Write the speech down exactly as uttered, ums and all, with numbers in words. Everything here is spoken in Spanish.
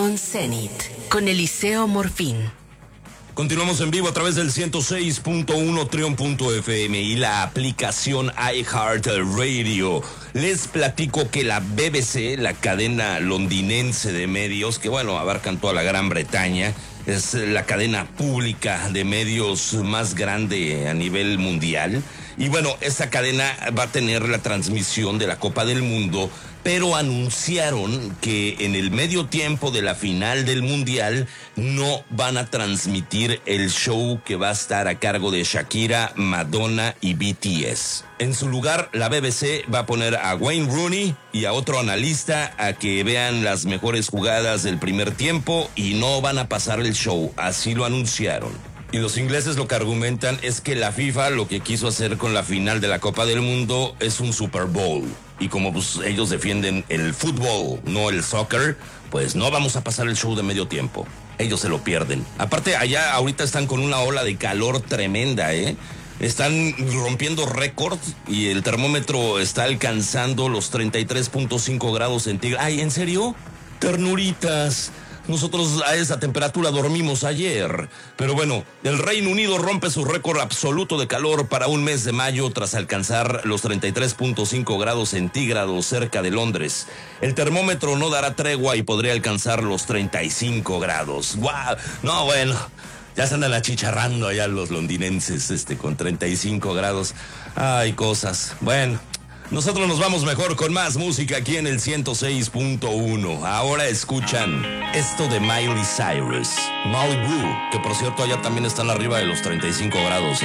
Estación Zenit con Eliseo Morfín. Continuamos en vivo a través del ciento seis punto uno Trion punto F M y la aplicación iHeartRadio. Les platico que la B B C, la cadena londinense de medios, que bueno, abarcan toda la Gran Bretaña, es la cadena pública de medios más grande a nivel mundial. Y bueno, esta cadena va a tener la transmisión de la Copa del Mundo, pero anunciaron que en el medio tiempo de la final del Mundial no van a transmitir el show que va a estar a cargo de Shakira, Madonna y B T S. En su lugar, la B B C va a poner a Wayne Rooney y a otro analista a que vean las mejores jugadas del primer tiempo y no van a pasar el show, así lo anunciaron. Y los ingleses lo que argumentan es que la FIFA lo que quiso hacer con la final de la Copa del Mundo es un Super Bowl. Y como pues, ellos defienden el fútbol, no el soccer, pues no vamos a pasar el show de medio tiempo. Ellos se lo pierden. Aparte, allá ahorita están con una ola de calor tremenda, ¿eh? Están rompiendo récords y el termómetro está alcanzando los treinta y tres punto cinco grados centígrados. Ay, ¿en serio? Ternuritas. Nosotros a esa temperatura dormimos ayer. Pero bueno, el Reino Unido rompe su récord absoluto de calor para un mes de mayo tras alcanzar los treinta y tres punto cinco grados centígrados cerca de Londres. El termómetro no dará tregua y podría alcanzar los treinta y cinco grados. ¡Guau! No, bueno, ya se andan achicharrando allá los londinenses este, con treinta y cinco grados. Ay, cosas. Bueno. Nosotros nos vamos mejor con más música aquí en el ciento seis punto uno. Ahora escuchan esto de Miley Cyrus, Malibu, que por cierto allá también están arriba de los treinta y cinco grados, ¿eh?